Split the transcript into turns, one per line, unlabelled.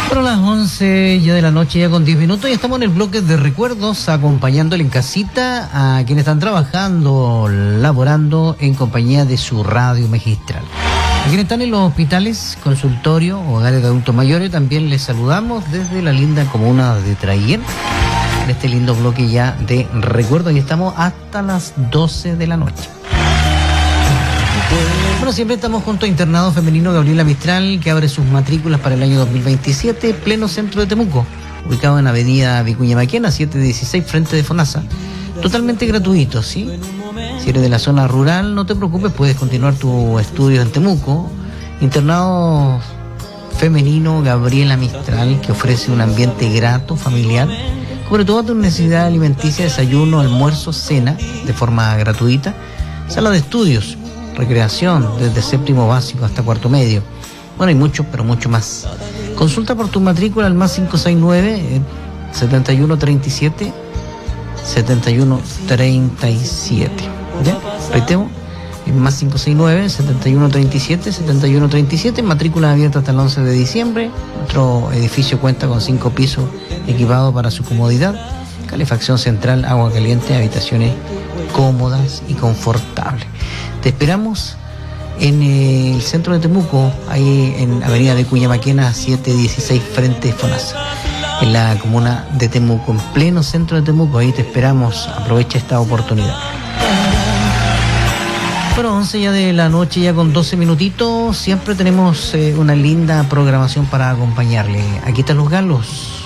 Para las 11 ya de la noche, ya con 10 minutos, y estamos en el bloque de recuerdos, acompañándole en casita a quienes están trabajando, laborando en compañía de su radio magistral. A quienes están en los hospitales, consultorios, hogares de adultos mayores, también les saludamos desde la linda comuna de Traiguén, en este lindo bloque ya de recuerdos, y estamos hasta las 12 de la noche. Bueno, siempre estamos junto a Internado Femenino Gabriela Mistral, que abre sus matrículas para el año 2027, pleno centro de Temuco, ubicado en Avenida Vicuña Maquena, 716, frente de FONASA. Totalmente gratuito, ¿sí? Si eres de la zona rural, no te preocupes, puedes continuar tus estudios en Temuco. Internado Femenino Gabriela Mistral, que ofrece un ambiente grato, familiar, cubre todas tus necesidades alimenticias, desayuno, almuerzo, cena, de forma gratuita, sala de estudios, recreación desde séptimo básico hasta cuarto medio. Bueno, hay mucho, pero mucho más. Consulta por tu matrícula al más 569 7137 7137. ¿Ya? Reitero, el más 569 7137 7137. Matrícula abierta hasta el 11 de diciembre. Nuestro edificio cuenta con 5 pisos equipados para su comodidad, calefacción central, agua caliente, habitaciones cómodas y confortables. Te esperamos en el centro de Temuco, ahí en Avenida Vicuña Maquena, 716, frente FONASA, en la comuna de Temuco, en pleno centro de Temuco. Ahí te esperamos, aprovecha esta oportunidad. Bueno, 11 ya de la noche, ya con 12 minutitos, siempre tenemos una linda programación para acompañarle. Aquí están los galos.